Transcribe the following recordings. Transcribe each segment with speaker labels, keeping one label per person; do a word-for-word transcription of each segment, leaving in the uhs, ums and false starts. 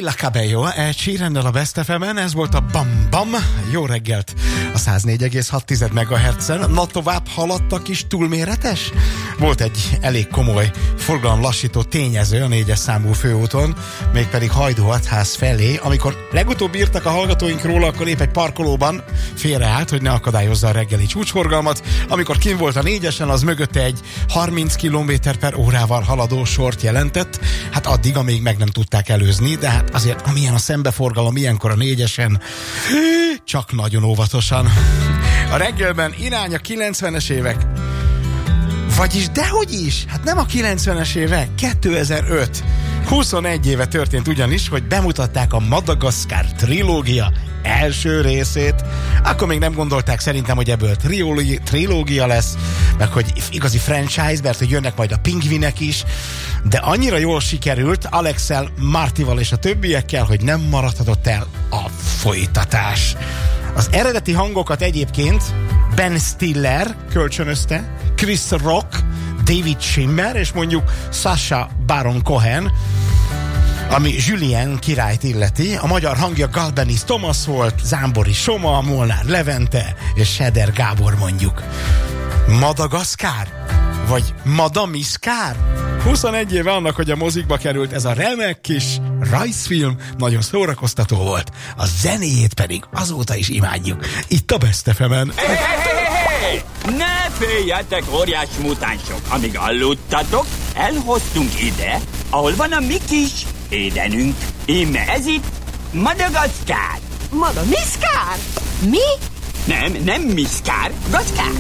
Speaker 1: Camila Cabello, Ed Sheerannel a Best ef emen, ez volt a Bam Bam. Jó reggelt a száz négy egész hat megahertzen. Na tovább haladt a kis túlméretes? Volt egy elég komoly forgalomlassító tényező a négyes számú főúton, mégpedig Hajdú-Hatház felé. Amikor legutóbb írtak a hallgatóink róla, akkor épp egy parkolóban félreállt, hogy ne akadályozza a reggeli csúcsforgalmat. Amikor kint volt a négyesen, az mögötte egy harminc kilométer per órával haladó sort jelentett. Hát addig, amíg meg nem tudták előzni, de hát azért amilyen a szembeforgalom ilyenkor a négyesen, csak nagyon óvatosan. A reggelben irány a kilencvenes évek. Vagyis dehogy is, hát nem a kilencvenes évek, kétezer-öt. huszonegy éve történt ugyanis, hogy bemutatták a Madagaszkár trilógia első részét. Akkor még nem gondolták szerintem, hogy ebből triógi, trilógia lesz, meg hogy igazi franchise, mert hogy jönnek majd a pingvinek is, de annyira jól sikerült Alexel, Martival és a többiekkel, hogy nem maradhatott el a folytatás. Az eredeti hangokat egyébként Ben Stiller kölcsönözte, Chris Rock, David Schwimmer és mondjuk Sacha Baron Cohen, ami Julien királyt illeti. A magyar hangja Galbenis Thomas volt, Zámbori Soma, Molnár Levente és Seder Gábor mondjuk. Madagaszkár? Vagy Madamiszkár? huszonegy éve annak, hogy a mozikba került ez a remek kis rajzfilm, nagyon szórakoztató volt. A zenéjét pedig azóta is imádjuk. Itt a Best ef emen.
Speaker 2: Hey, hey, hey, hey! Ne féljetek, óriás mutánsok! Amíg aludtatok, elhoztunk ide, ahol van a mi kis édenünk. Íme ez itt Madagaszkár.
Speaker 3: Madamiszkár? Mi?
Speaker 2: Nem, nem miszkár, gaszkár.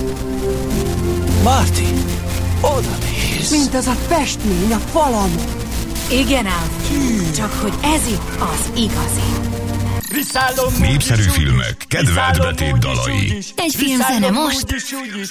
Speaker 4: Marty, oda néz.
Speaker 3: Mint az a festmény a falamon.
Speaker 5: Igen ám, csak hogy ez itt az igazi.
Speaker 2: Viszállom,
Speaker 6: népszerű filmek, kedvelt betétdalai.
Speaker 5: Egy filmzene most